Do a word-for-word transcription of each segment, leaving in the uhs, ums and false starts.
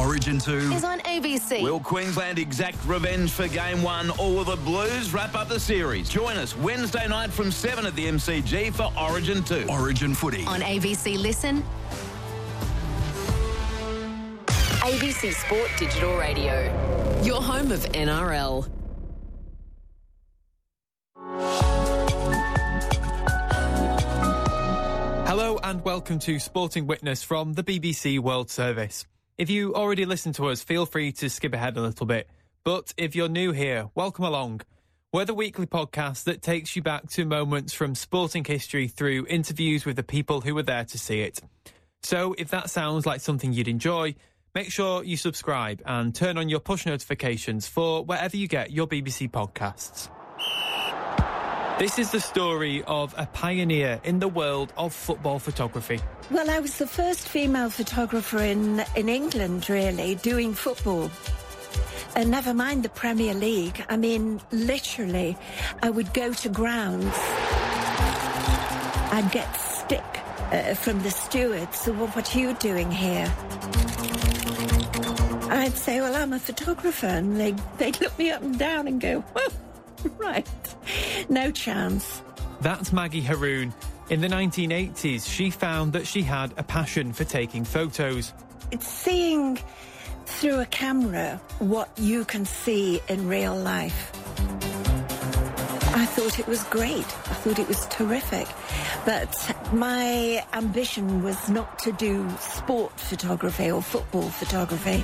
Origin two is on A B C. Will Queensland exact revenge for Game one, or will the Blues wrap up the series? Join us Wednesday night from seven at the M C G for Origin two. Origin footy. On A B C Listen. A B C Sport Digital Radio. Your home of N R L. Hello and welcome to Sporting Witness from the B B C World Service. If you already listen to us, feel free to skip ahead a little bit. But if you're new here, welcome along. We're the weekly podcast that takes you back to moments from sporting history through interviews with the people who were there to see it. So if that sounds like something you'd enjoy, make sure you subscribe and turn on your push notifications for wherever you get your B B C podcasts. This is the story of a pioneer in the world of football photography. Well, I was the first female photographer in, in England, really, doing football. And never mind the Premier League. I mean, literally, I would go to grounds. I'd get stick uh, from the stewards. So, well, what are you doing here? I'd say, well, I'm a photographer. And they, they'd look me up and down and go, oh, right, no chance. That's Maggie Haroon. In the nineteen eighties, she found that she had a passion for taking photos. It's seeing through a camera what you can see in real life. I thought it was great. I thought it was terrific. But my ambition was not to do sport photography or football photography.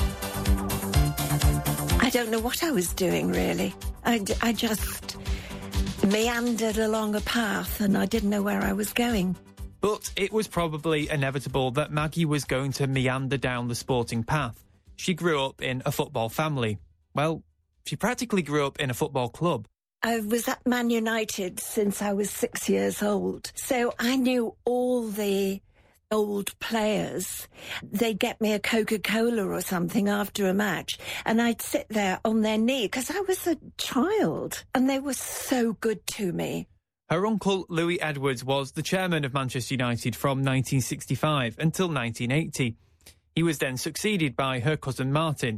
I don't know what I was doing, really. I, I just meandered along a path and I didn't know where I was going. But it was probably inevitable that Maggie was going to meander down the sporting path. She grew up in a football family. Well, she practically grew up in a football club. I was at Man United since I was six years old. So I knew all the old players. They'd get me a Coca-Cola or something after a match and I'd sit there on their knee because I was a child and they were so good to me. Her uncle Louis Edwards was the chairman of Manchester United from nineteen sixty-five until nineteen eighty. He was then succeeded by her cousin Martin,